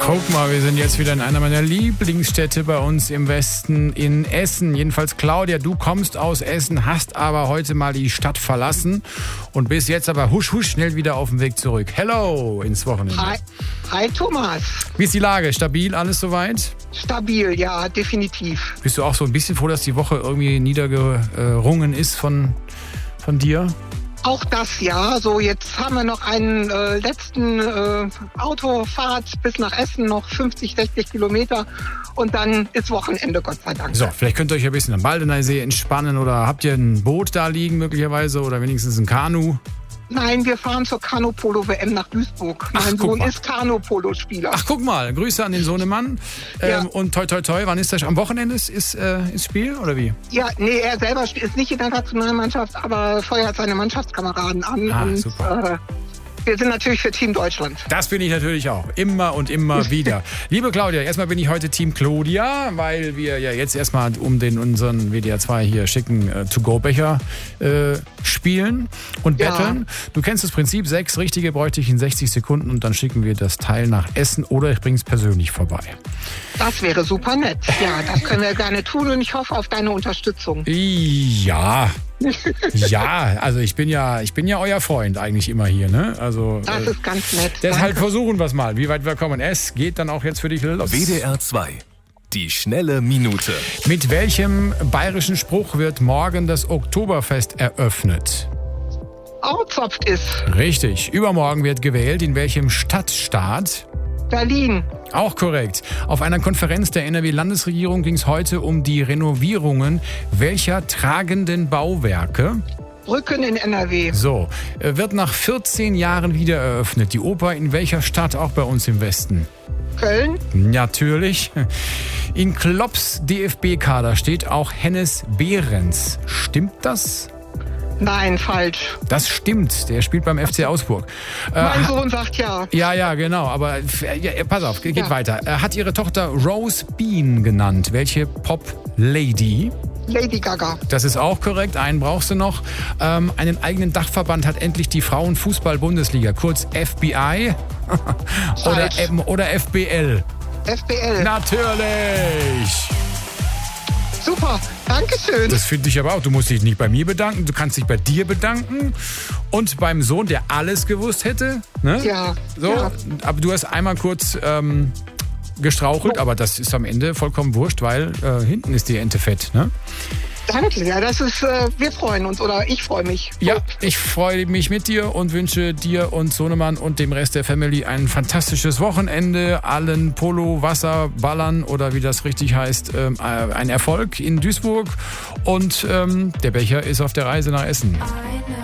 Guck mal, wir sind jetzt wieder in einer meiner Lieblingsstädte bei uns im Westen, in Essen. Jedenfalls, Claudia, du kommst aus Essen, hast aber heute mal die Stadt verlassen und bist jetzt aber husch schnell wieder auf dem Weg zurück. Hello ins Wochenende. Hi Thomas. Wie ist die Lage? Stabil alles soweit? Stabil, ja, definitiv. Bist du auch so ein bisschen froh, dass die Woche irgendwie niedergerungen ist von dir? Auch das, ja. So, jetzt haben wir noch einen letzten Autofahrt bis nach Essen, noch 50, 60 Kilometer. Und dann ist Wochenende, Gott sei Dank. So, vielleicht könnt ihr euch ein bisschen am Baldeneysee entspannen oder habt ihr ein Boot da liegen möglicherweise oder wenigstens ein Kanu? Nein, wir fahren zur Kanu-Polo-WM nach Duisburg. Mein Sohn ist Kanu-Polo-Spieler. Ach, guck mal, Grüße an den Sohnemann. Ja. Und toi, toi, toi, wann ist das? Am Wochenende ist Spiel oder wie? Ja, nee, er selber ist nicht in der Nationalmannschaft, aber feuert seine Mannschaftskameraden an. Und super. Wir sind natürlich für Team Deutschland. Das bin ich natürlich auch. Immer und immer wieder. Liebe Claudia, erstmal bin ich heute Team Claudia, weil wir ja jetzt erstmal um unseren WDR 2 hier schicken To-Go-Becher spielen und betteln. Du kennst das Prinzip, 6 richtige bräuchte ich in 60 Sekunden und dann schicken wir das Teil nach Essen oder ich bringe es persönlich vorbei. Das wäre super nett. Ja, das können wir gerne tun und ich hoffe auf deine Unterstützung. Ja. Ja, also ich bin ja euer Freund eigentlich immer hier, ne? Also das ist ganz nett. Deshalb versuchen wir es mal, wie weit wir kommen. Es geht dann auch jetzt für dich los. WDR 2, die schnelle Minute. Mit welchem bayerischen Spruch wird morgen das Oktoberfest eröffnet? Auzopft ist. Richtig. Übermorgen wird gewählt. In welchem Stadtstaat? Berlin. Auch korrekt. Auf einer Konferenz der NRW-Landesregierung ging es heute um die Renovierungen welcher tragenden Bauwerke? Brücken in NRW. So, wird nach 14 Jahren wieder eröffnet. Die Oper in welcher Stadt, auch bei uns im Westen? Köln. Natürlich. In Klopps DFB-Kader steht auch Hennes Behrens. Stimmt das? Nein, falsch. Das stimmt, der spielt beim FC Augsburg. Mein Sohn sagt ja. Ja, genau, aber pass auf, geht weiter. Hat ihre Tochter Rose Bean genannt. Welche Pop-Lady? Lady Gaga. Das ist auch korrekt, einen brauchst du noch. Einen eigenen Dachverband hat endlich die Frauenfußball-Bundesliga, kurz FBI oder FBL. FBL. Natürlich. Super, Dankeschön. Das finde ich aber auch. Du musst dich nicht bei mir bedanken, du kannst dich bei dir bedanken und beim Sohn, der alles gewusst hätte. Ne? Ja. So, ja. Aber du hast einmal kurz gestrauchelt, aber das ist am Ende vollkommen wurscht, weil hinten ist die Ente fett. Ne? Danke, ja, das ist, wir freuen uns oder ich freue mich. Ja, ich freue mich mit dir und wünsche dir und Sohnemann und dem Rest der Family ein fantastisches Wochenende, allen Polo, Wasser, Ballern oder wie das richtig heißt, ein Erfolg in Duisburg und der Becher ist auf der Reise nach Essen.